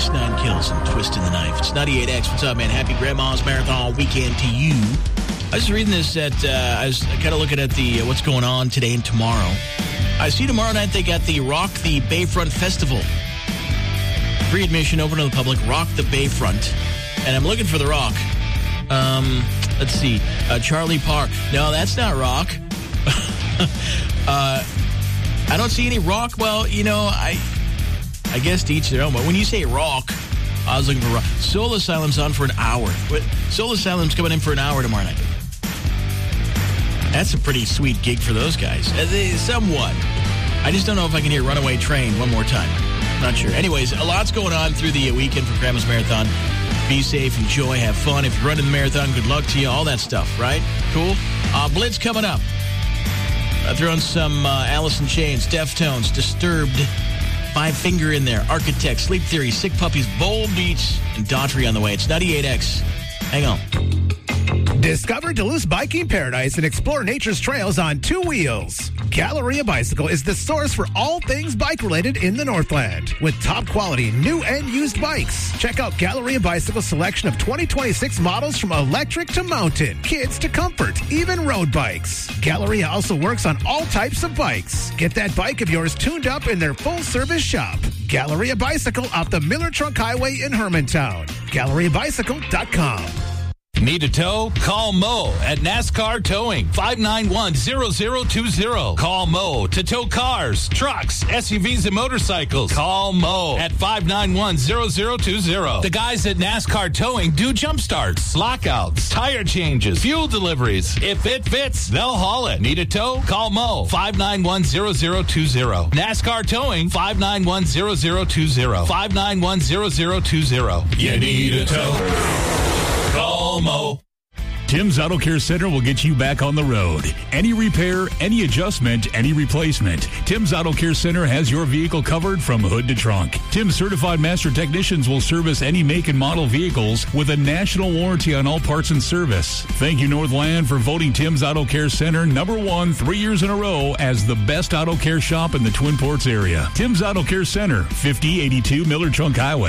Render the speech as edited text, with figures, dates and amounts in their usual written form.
Ace 9 kills and twisting the knife. It's 98X. What's up, man? Happy Grandma's Marathon weekend to you. I was reading this I was kind of looking at the what's going on today and tomorrow. I see tomorrow night they got the Rock the Bayfront Festival. Free admission, open to the public. Rock the Bayfront. And I'm looking for The Rock. Let's see. Charlie Parr. No, that's not Rock. I don't see any Rock. Well, I guess to each their own. But when you say Rock, I was looking for Rock. Soul Asylum's on for an hour. Soul Asylum's coming in for an hour tomorrow night. That's a pretty sweet gig for those guys. Somewhat. I just don't know if I can hear Runaway Train one more time. Not sure. Anyways, a lot's going on through the weekend for Grandma's Marathon. Be safe, enjoy, have fun. If you're running the marathon, good luck to you. All that stuff, right? Cool. Blitz coming up. Throwing some Alice in Chains, Deftones, Disturbed, Five Finger in there, Architect, Sleep Theory, Sick Puppies, Bold Beach, and Daughtry on the way. It's 98X. Hang on. Discover Duluth's biking paradise and explore nature's trails on two wheels. Galleria Bicycle is the source for all things bike-related in the Northland. With top-quality new and used bikes. Check out Galleria Bicycle's selection of 2026 models from electric to mountain, kids to comfort, even road bikes. Galleria also works on all types of bikes. Get that bike of yours tuned up in their full-service shop. Galleria Bicycle off the Miller Trunk Highway in Hermantown. GalleriaBicycle.com. Need a tow? Call Mo at NASCAR Towing, 591-0020. Call Mo to tow cars, trucks, SUVs, and motorcycles. Call Mo at 591-0020. The guys at NASCAR Towing do jump starts, lockouts, tire changes, fuel deliveries. If it fits, they'll haul it. Need a tow? Call Mo, 591-0020. NASCAR Towing, 591-0020. 591-0020. You need a tow? Call Mo. Tim's Auto Care Center will get you back on the road. Any repair, any adjustment, any replacement. Tim's Auto Care Center has your vehicle covered from hood to trunk. Tim's certified master technicians will service any make and model vehicles with a national warranty on all parts and service. Thank you, Northland, for voting Tim's Auto Care Center #1 3 years in a row as the best auto care shop in the Twin Ports area. Tim's Auto Care Center, 5082 Miller Trunk Highway.